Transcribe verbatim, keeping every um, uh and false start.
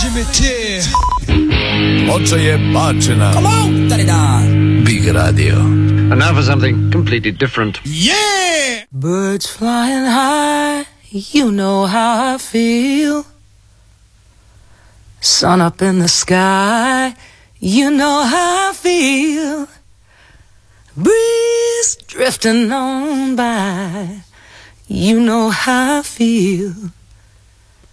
cimetière. Ploča je bačena. Come on, da-da-da. Big Radio. And now for something completely different. Yeah! Birds flying high, you know how I feel. Sun up in the sky, you know how I feel. Breeze drifting on by, you know how I feel.